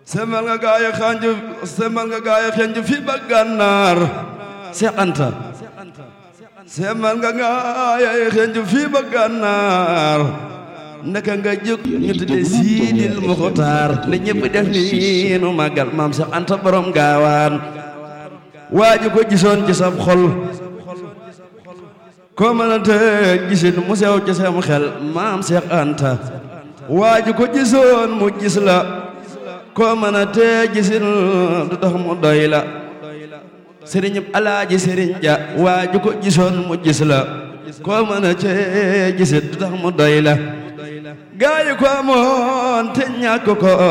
semal nga gaaya xanju semal nga gaaya xanju fi ba Gànnaar Seex Anta semal nga gaaya xanju fi ba Gànnaar naka nga jóg ñu tudde Siidil Muxtaar ne ñëpp def ni nu màggal maam Seex Anta borom gaawaan waaju ko gisoon ci sab xol ko mënante gisin mu sew ci sam xel maam Seex Anta waaju ko gisoon mu gis la ko mënante gisin du tax mu doy la sëriñ Alaaji Sëriñ Ja waaju ko gisoon mu gis la ko mënante gisin du tax mu doy la gaayu ko amoon te ñàkk ko